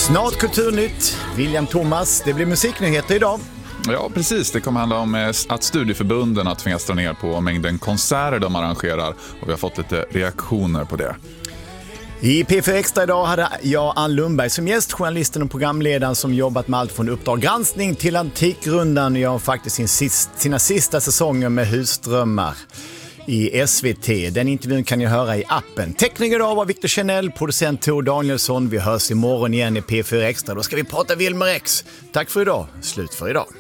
Snart Kulturnytt. William Thomas, det blir musiknyheter idag. Ja, precis. Det kommer handla om att studieförbunden att tvingas dra ner på mängden konserter de arrangerar. Och vi har fått lite reaktioner på det. I P4 Extra idag hade jag Ann Lundberg som gäst, journalisten och programledaren som jobbat med allt från Uppdrag granskning till Antikrundan. Jag har faktiskt sina sista säsonger med Husdrömmar i SVT. Den intervjun kan ni höra i appen. Tekniker idag var Victor Chanel, producent Tor Danielsson. Vi hörs imorgon igen i P4 Extra. Då ska vi prata Wilmer X. Tack för idag. Slut för idag.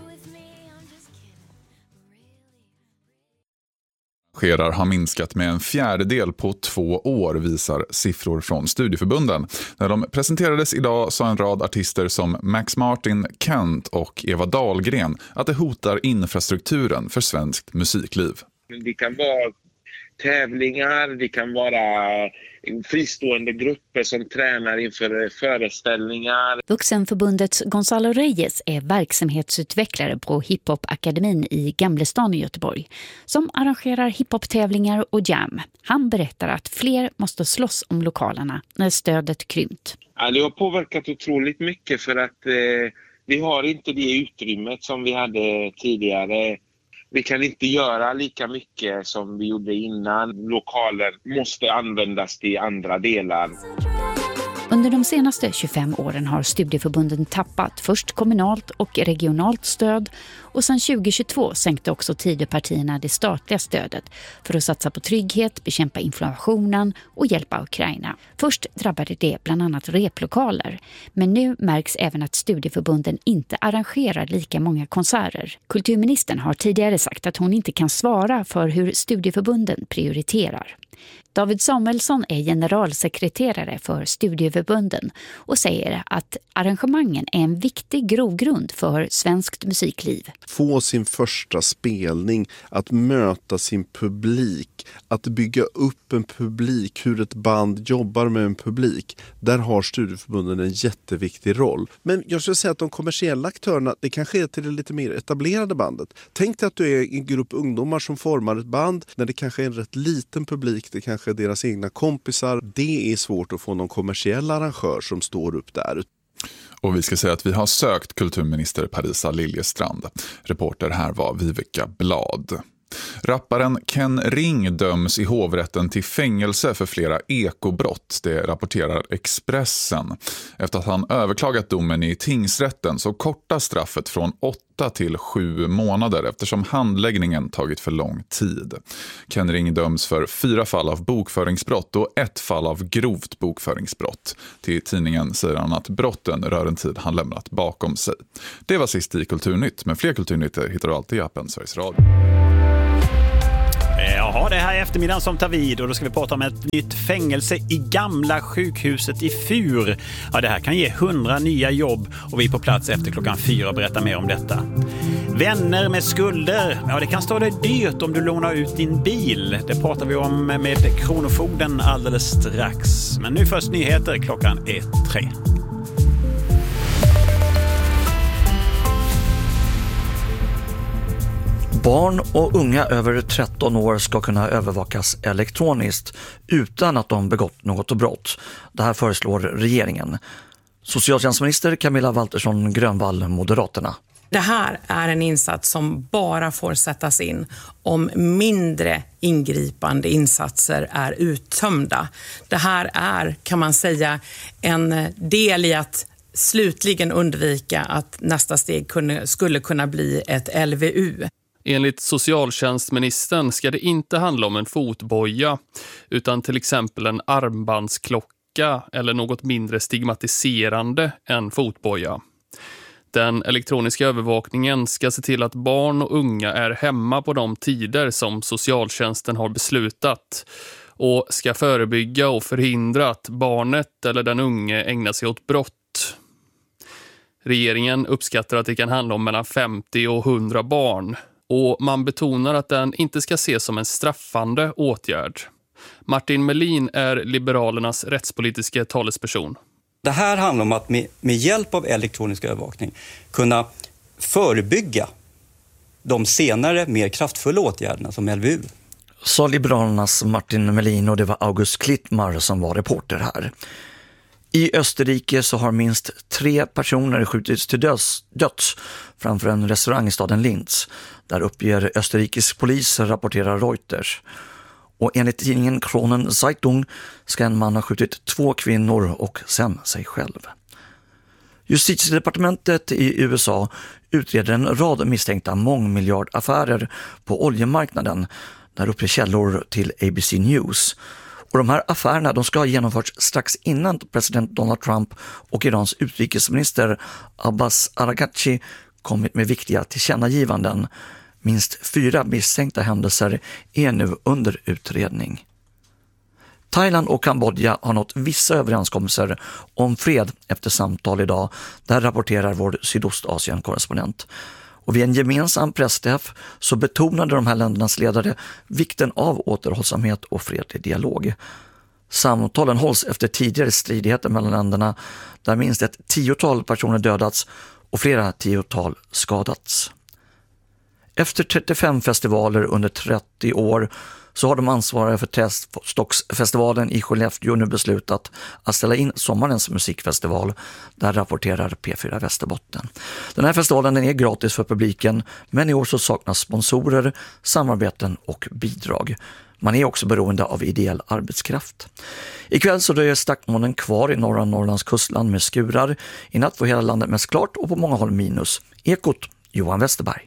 Har minskat med 1/4 på 2 år, visar siffror från studieförbunden. När de presenterades idag sa en rad artister som Max Martin, Kent och Eva Dahlgren att det hotar infrastrukturen för svenskt musikliv. Det kan vara tävlingar, det kan vara fristående grupper som tränar inför föreställningar. Vuxenförbundets Gonzalo Reyes är verksamhetsutvecklare på Hiphop-akademin i Gamlestan i Göteborg som arrangerar hiphop-tävlingar och jam. Han berättar att fler måste slåss om lokalerna när stödet krympt. Ja, det har påverkat otroligt mycket för att vi har inte det utrymmet som vi hade tidigare. Vi kan inte göra lika mycket som vi gjorde innan. Lokaler måste användas till andra delar. Under de senaste 25 åren har studieförbunden tappat först kommunalt och regionalt stöd och sedan 2022 sänkte också Tidöpartierna det statliga stödet för att satsa på trygghet, bekämpa inflationen och hjälpa Ukraina. Först drabbade det bland annat replokaler, men nu märks även att studieförbunden inte arrangerar lika många konserter. Kulturministern har tidigare sagt att hon inte kan svara för hur studieförbunden prioriterar. David Samuelsson är generalsekreterare för studieförbunden och säger att arrangemangen är en viktig grogrund för svenskt musikliv. Få sin första spelning, att möta sin publik, att bygga upp en publik, hur ett band jobbar med en publik. Där har studieförbunden en jätteviktig roll. Men jag skulle säga att de kommersiella aktörerna, det kanske är till det lite mer etablerade bandet. Tänk dig att du är en grupp ungdomar som formar ett band när det kanske är en rätt liten publik, det kanske är deras egna kompisar. Det är svårt att få någon kommersiell arrangör som står upp där. Och vi ska säga att vi har sökt kulturminister Parisa Liljestrand. Reporter här var Viveka Blad. Rapparen Ken Ring döms i hovrätten till fängelse för flera ekobrott, det rapporterar Expressen. Efter att han överklagat domen i tingsrätten så kortas straffet från 8 till 7 månader eftersom handläggningen tagit för lång tid. Ken Ring döms för 4 fall av bokföringsbrott och 1 fall av grovt bokföringsbrott. Till tidningen säger han att brotten rör en tid han lämnat bakom sig. Det var sist i Kulturnytt, men fler Kulturnytter hittar du alltid i appen Sveriges Radio. Jaha, det här är eftermiddagen som tar vid och då ska vi prata om ett nytt fängelse i gamla sjukhuset i Fur. Ja, det här kan ge 100 nya jobb och vi är på plats efter 4:00 och berättar mer om detta. Vänner med skulder, ja det kan stå dig dyrt om du lånar ut din bil. Det pratar vi om med Kronofogden alldeles strax. Men nu först nyheter, klockan är 3. Barn och unga över 13 år ska kunna övervakas elektroniskt utan att de begått något brott. Det här föreslår regeringen. Socialtjänstminister Camilla Waltersson Grönvall, Moderaterna. Det här är en insats som bara får sättas in om mindre ingripande insatser är uttömda. Det här är, kan man säga, en del i att slutligen undvika att nästa steg skulle kunna bli ett LVU. Enligt socialtjänstministern ska det inte handla om en fotboja utan till exempel en armbandsklocka eller något mindre stigmatiserande än fotboja. Den elektroniska övervakningen ska se till att barn och unga är hemma på de tider som socialtjänsten har beslutat och ska förebygga och förhindra att barnet eller den unge ägnar sig åt brott. Regeringen uppskattar att det kan handla om mellan 50 och 100 barn. Och man betonar att den inte ska ses som en straffande åtgärd. Martin Melin är Liberalernas rättspolitiska talesperson. Det här handlar om att med hjälp av elektronisk övervakning kunna förebygga de senare mer kraftfulla åtgärderna som LVU. Sa Liberalernas Martin Melin och det var August Klittmar som var reporter här. I Österrike så har minst 3 personer skjutits till döds framför en restaurang i staden Linz. Där uppger österrikisk polis, rapporterar Reuters. Och enligt tidningen Kronen Zeitung ska en man ha skjutit 2 kvinnor och sen sig själv. Justitiedepartementet i USA utreder en rad misstänkta mångmiljardaffärer på oljemarknaden. Där uppger källor till ABC News. Och de här affärerna de ska ha genomförts strax innan president Donald Trump och Irans utrikesminister Abbas Araghchi kommit med viktiga tillkännagivanden. Minst 4 misstänkta händelser är nu under utredning. Thailand och Kambodja har nått vissa överenskommelser om fred efter samtal idag. Där rapporterar vår Sydostasien-korrespondent. Och vid en gemensam pressträff så betonade de här ländernas ledare vikten av återhållsamhet och fredlig dialog. Samtalen hålls efter tidigare stridigheter mellan länderna där minst ett 10-tal personer dödats och flera 10-tal skadats. Efter 35 festivaler under 30 år så har de ansvariga för Trästocksfestivalen i Skellefteå nu beslutat att ställa in sommarens musikfestival. Där rapporterar P4 Västerbotten. Den här festivalen är gratis för publiken, men i år så saknas sponsorer, samarbeten och bidrag. Man är också beroende av ideell arbetskraft. Ikväll så dröjer stackmolnen kvar i norra Norrlands kustland med skurar. I natt får hela landet mest klart och på många håll minus. Ekot, Johan Westerberg.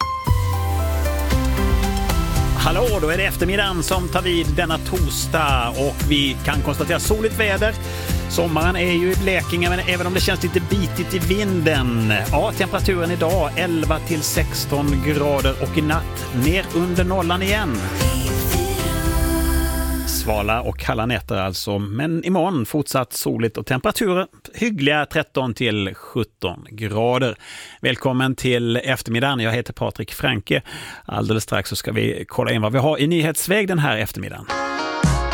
Hallå, då är det eftermiddagen som tar vid denna torsdag och vi kan konstatera soligt väder. Sommaren är ju i Blekinge, men även om det känns lite bitigt i vinden. Ja, temperaturen idag 11 till 16 grader och i natt ner under nollan igen. Svala och kalla nätter alltså, men imorgon fortsatt soligt och temperaturer hyggliga 13 till 17 grader. Välkommen till eftermiddagen, jag heter Patrik Franke. Alldeles strax så ska vi kolla in vad vi har i nyhetsväg den här eftermiddagen.